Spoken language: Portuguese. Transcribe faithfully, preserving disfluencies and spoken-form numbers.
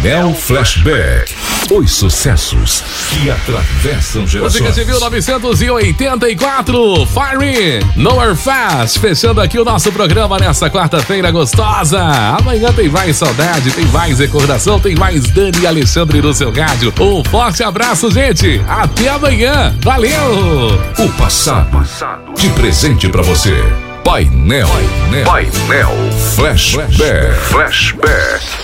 Painel Flashback. Os sucessos que atravessam gerações. Música de mil novecentos e oitenta e quatro, Fire, Nowhere Fast, fechando aqui o nosso programa nessa quarta-feira gostosa. Amanhã tem mais saudade, tem mais recordação, tem mais Dani e Alexandre no seu rádio. Um forte abraço, gente. Até amanhã. Valeu! O passado, de presente pra você. Painel, Painel, Painel Flashback. Flashback.